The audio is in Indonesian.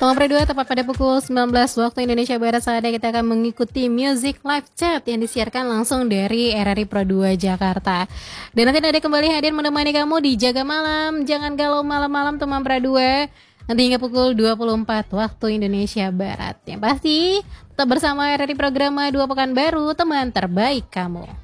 Teman berdua tepat pada pukul 19 waktu Indonesia Barat saatnya kita akan mengikuti Music Live Chat yang disiarkan langsung dari RRI Pro 2 Jakarta. Dan nanti ada kembali hadir menemani kamu di Jaga Malam. Jangan galau malam-malam teman berdua. Nanti hingga pukul 24 waktu Indonesia Barat. Yang pasti tetap bersama RRI Programa 2 Pekan Baru, teman terbaik kamu.